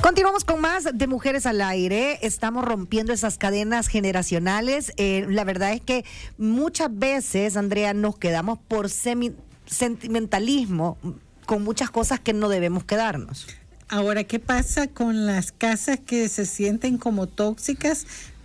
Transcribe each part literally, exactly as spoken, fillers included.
Continuamos con más de Mujeres al Aire. Estamos rompiendo esas cadenas generacionales. Eh, la verdad es que muchas veces, Andrea, nos quedamos por semi- sentimentalismo con muchas cosas que no debemos quedarnos. Ahora, ¿qué pasa con las casas que se sienten como tóxicas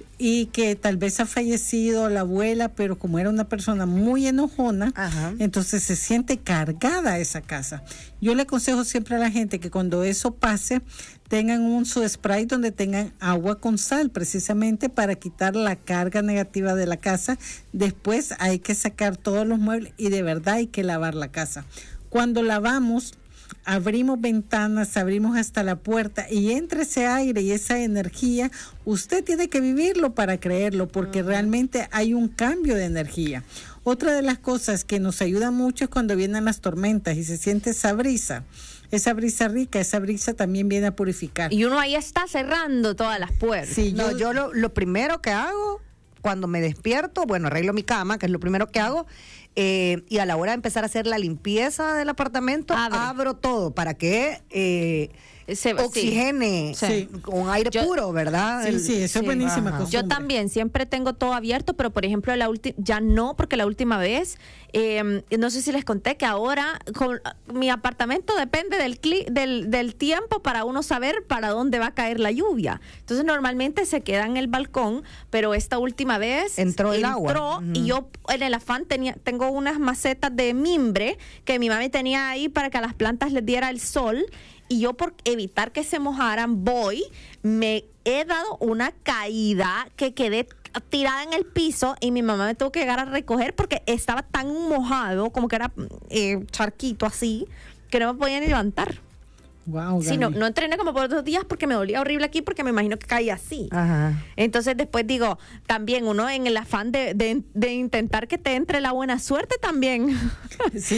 y que tal vez ha fallecido la abuela, pero como era una persona muy enojona, Ajá. entonces se siente cargada esa casa? Yo le aconsejo siempre a la gente que cuando eso pase, tengan un su spray donde tengan agua con sal, precisamente para quitar la carga negativa de la casa. Después hay que sacar todos los muebles y de verdad hay que lavar la casa. Cuando lavamos, abrimos ventanas, abrimos hasta la puerta y entre ese aire y esa energía, usted tiene que vivirlo para creerlo, porque uh-huh. realmente hay un cambio de energía. Otra de las cosas que nos ayuda mucho es cuando vienen las tormentas y se siente esa brisa. Esa brisa rica, esa brisa también viene a purificar. Y uno ahí está cerrando todas las puertas. Sí, yo, no, yo lo, lo primero que hago cuando me despierto, bueno, arreglo mi cama, que es lo primero que hago, eh, y a la hora de empezar a hacer la limpieza del apartamento, Abre. abro todo para que eh, se oxigene sí. con aire yo, puro, ¿verdad? Sí, El, sí, eso sí. es buenísima Ajá. costumbre. Yo también siempre tengo todo abierto, pero por ejemplo la ulti- ya no, porque la última vez, eh, no sé si les conté que ahora con, mi apartamento depende del, cli- del, del tiempo para uno saber para dónde va a caer la lluvia. Entonces normalmente se queda en el balcón, pero esta última vez entró el entró agua. Uh-huh. Y yo en el afán tenía, tengo unas macetas de mimbre que mi mami tenía ahí para que a las plantas les diera el sol. Y yo, por evitar que se mojaran, voy, me he dado una caída que quedé tirada en el piso y mi mamá me tuvo que llegar a recoger porque estaba tan mojado, como que era eh, charquito así, que no me podía ni levantar. Wow, sí, no, no entrené como por dos días porque me dolía horrible aquí, porque me imagino que caía así. Ajá. Entonces después digo, también uno en el afán de, de, de intentar que te entre la buena suerte también. Sí.